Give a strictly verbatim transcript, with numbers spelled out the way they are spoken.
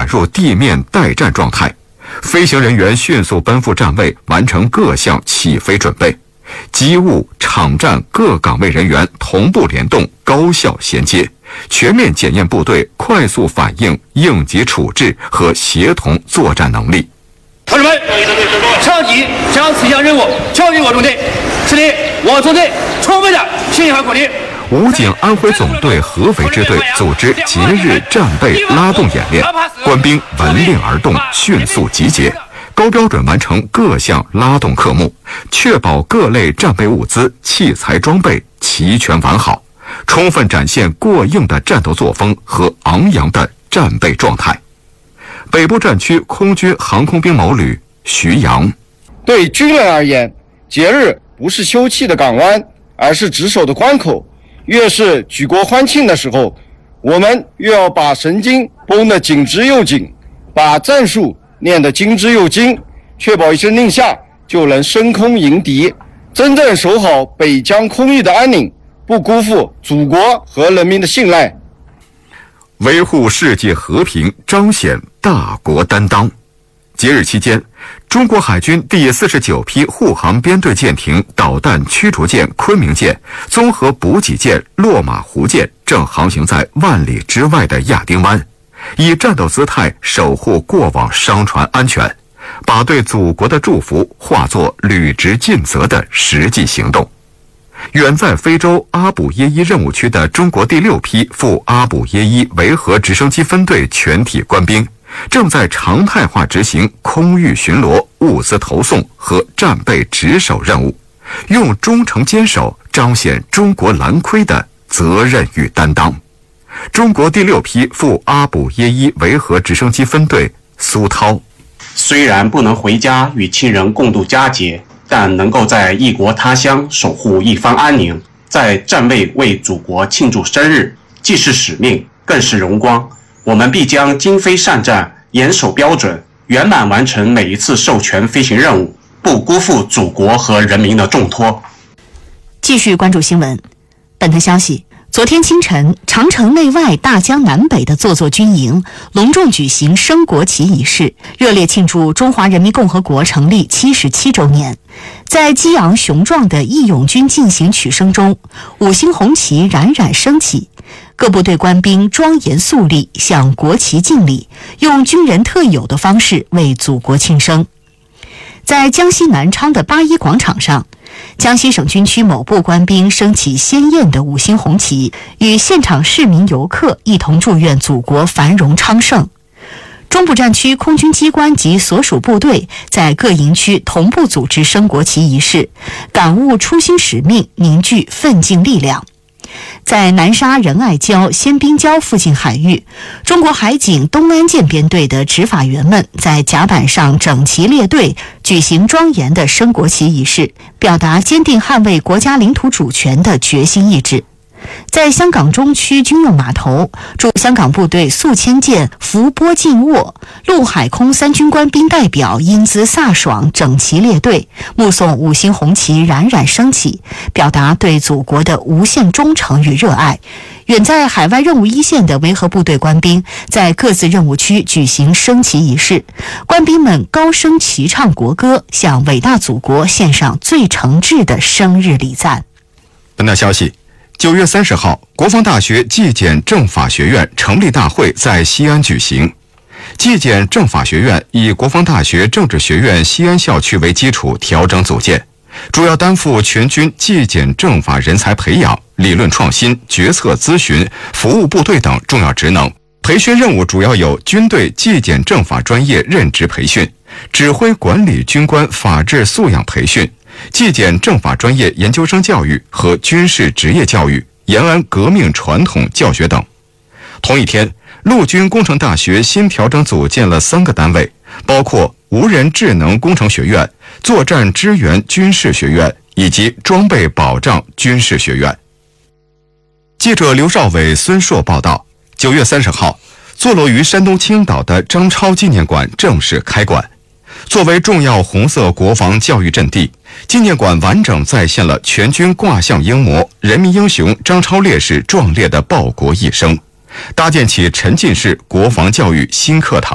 入地面待战状态，飞行人员迅速奔赴站位，完成各项起飞准备。机务、场站各岗位人员同步联动，高效衔接，全面检验部队快速反应、应急处置和协同作战能力。 同志们，上级将此项任务交给我中队，此地我中队充分的信任和鼓励。 武警安徽总队合肥支队组织节日战备拉动演练，官兵闻令而动，迅速集结，高标准完成各项拉动科目，确保各类战备物资、器材装备齐全完好，充分展现过硬的战斗作风和昂扬的战备状态。北部战区空军航空兵某旅徐阳： 对军人而言，节日不是休憩的港湾，而是值守的关口。越是举国欢庆的时候，我们越要把神经绷得紧之又紧，把战术练得精之又精，确保一声令下就能升空迎敌，真正守好北疆空域的安宁，不辜负祖国和人民的信赖。 维护世界和平，彰显大国担当。节日期间，中国海军第四十九批护航编队舰艇导弹驱逐舰昆明舰、综合补给舰落马湖舰正航行在万里之外的亚丁湾，以战斗姿态守护过往商船安全，把对祖国的祝福化作履职尽责的实际行动。远在非洲阿卜耶伊任务区的中国第六批赴阿卜耶伊维和直升机分队全体官兵正在常态化执行空域巡逻、物资投送和战备值守任务，用忠诚坚守彰显中国蓝盔的责任与担当。中国第六批赴阿卜耶伊维和直升机分队苏涛： 虽然不能回家与亲人共度佳节，但能够在异国他乡守护一方安宁，在站位为祖国庆祝生日，既是使命，更是荣光。我们必将今非善战，严守标准，圆满完成每一次授权飞行任务，不辜负祖国和人民的重托。 继续关注新闻。本台消息，昨天清晨，长城内外、大江南北的座座军营隆重举行升国旗仪式，热烈庆祝中华人民共和国成立七十七周年。在激昂雄壮的义勇军进行曲声中，五星红旗冉冉升起，各部队官兵庄严肃立，向国旗敬礼，用军人特有的方式为祖国庆生。在江西南昌的八一广场上，江西省军区某部官兵升起鲜艳的五星红旗，与现场市民游客一同祝愿祖国繁荣昌盛。中部战区空军机关及所属部队在各营区同步组织升国旗仪式，感悟初心使命，凝聚奋进力量。在南沙仁爱礁、仙滨礁附近海域，中国海警东安舰编队的执法员们在甲板上整齐列队，举行庄严的升国旗仪式，表达坚定捍卫国家领土主权的决心意志。在香港中区军用码头，驻香港部队宿迁舰伏波静卧，陆海空三军官兵代表英姿飒爽，整齐列队，目送五星红旗冉冉升起，表达对祖国的无限忠诚与热爱。远在海外任务一线的维和部队官兵在各自任务区举行升旗仪式，官兵们高声齐唱国歌，向伟大祖国献上最诚挚的生日礼赞。 本台消息，九月三十号，国防大学纪检政法学院成立大会在西安举行。纪检政法学院以国防大学政治学院西安校区为基础调整组建，主要担负全军纪检政法人才培养、理论创新、决策咨询、服务部队等重要职能。培训任务主要有军队纪检政法专业任职培训、指挥管理军官法治素养培训、纪检政法专业研究生教育和军事职业教育、延安革命传统教学等。同一天，陆军工程大学新调整组建了三个单位，包括无人智能工程学院、作战支援军事学院以及装备保障军事学院。记者刘少伟、孙硕报道，九月三十号，坐落于山东青岛的张超纪念馆正式开馆。作为重要红色国防教育阵地，纪念馆完整再现了全军挂像英模、人民英雄张超烈士壮烈的报国一生，搭建起沉浸式国防教育新课堂。